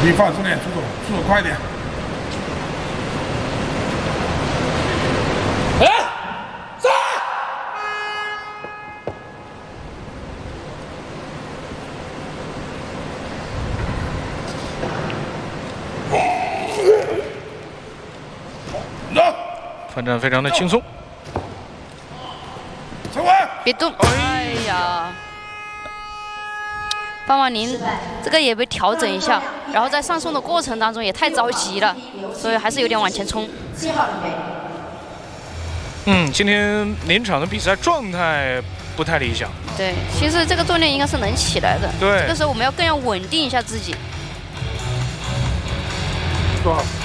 可以放松点，速度快一点。 反战非常的轻松。 别动！哎呀，范万宁这个也被调整一下，然后在上送的过程当中也太着急了，所以还是有点往前冲。 今天临场的比赛状态不太理想。 对，其实这个锻炼应该是能起来的。 对， 这个时候我们要更要稳定一下自己。 多好。